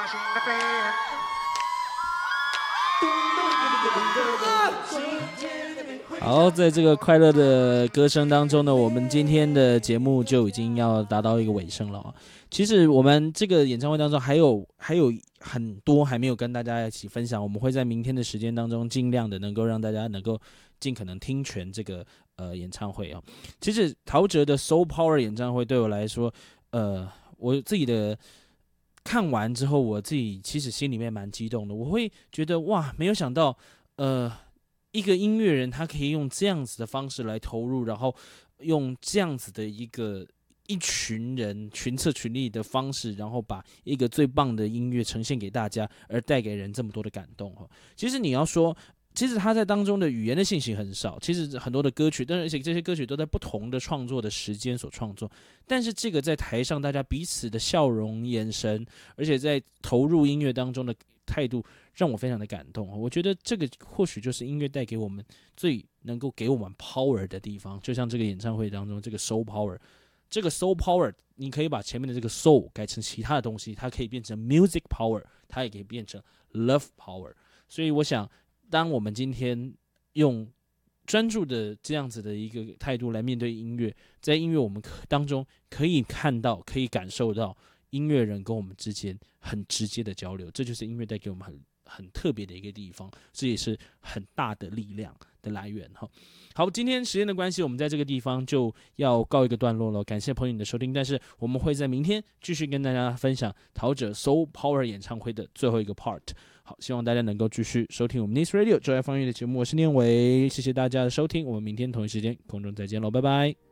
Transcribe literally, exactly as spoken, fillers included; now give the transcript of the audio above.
好，在这个快乐的歌声当中呢，我们今天的节目就已经要达到一个尾声了啊。其实我们这个演唱会当中还有还有很多还没有跟大家一起分享，我们会在明天的时间当中尽量的能够让大家能够尽可能听全这个呃演唱会啊。其实陶喆的 Soul Power 演唱会对我来说，呃，我自己的看完之后，我自己其实心里面蛮激动的，我会觉得哇，没有想到呃。一个音乐人他可以用这样子的方式来投入，然后用这样子的一个一群人群策群力的方式，然后把一个最棒的音乐呈现给大家，而带给人这么多的感动。其实你要说，其实他在当中的语言的信息很少，其实很多的歌曲，但是而且这些歌曲都在不同的创作的时间所创作，但是这个在台上大家彼此的笑容、眼神，而且在投入音乐当中的态度，让我非常的感动。我觉得这个或许就是音乐带给我们最能够给我们 power 的地方，就像这个演唱会当中这个 soul power， 这个 soul power 你可以把前面的这个 soul 改成其他的东西，它可以变成 music power， 它也可以变成 love power。所以我想，当我们今天用专注的这样子的一个态度来面对音乐，在音乐我们当中可以看到，可以感受到音乐人跟我们之间很直接的交流，这就是音乐带给我们很很特别的一个地方，这也是很大的力量的来源。好，今天时间的关系，我们在这个地方就要告一个段落了。感谢朋友你的收听，但是我们会在明天继续跟大家分享陶喆 Soul Power 演唱会的最后一个 part。好，希望大家能够继续收听我们 Nice Radio 最爱放乐的节目，我是念伟，谢谢大家的收听，我们明天同一时间空中再见喽，拜拜。